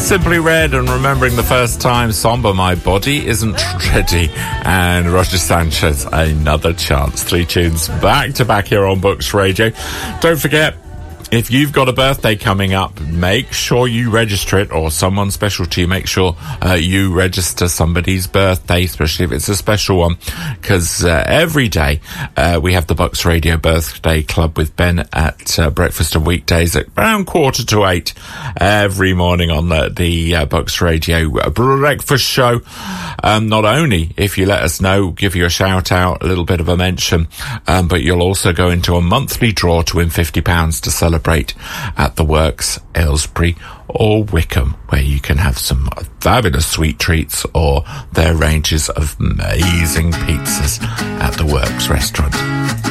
Simply Red and Remembering the First Time, Somber My Body Isn't Ready, and Roger Sanchez, Another Chance. 3 tunes back to back here on Books Radio. Don't forget, if you've got a birthday coming up, make sure you register it, or someone special to you. Make sure you register somebody's birthday, especially if it's a special one, because every day we have the Bucks Radio Birthday Club with Ben at breakfast and weekdays at around 7:45 every morning on the Bucks Radio Breakfast Show. Not only, if you let us know, give you a shout out, a little bit of a mention, but you'll also go into a monthly draw to win £50 to celebrate at the Works, Aylesbury or Wickham, where you can have some fabulous sweet treats or their ranges of amazing pizzas at the Works restaurant.